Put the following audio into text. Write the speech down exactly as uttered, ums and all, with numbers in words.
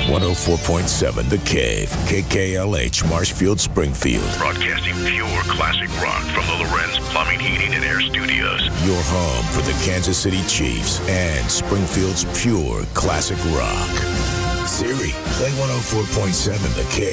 one oh four point seven The Cave, K K L H, Marshfield, Springfield. Broadcasting pure classic rock from the Lorenz Plumbing, Heating, and Air Studios. Your home for the Kansas City Chiefs and Springfield's pure classic rock. Siri, play one oh four point seven The Cave.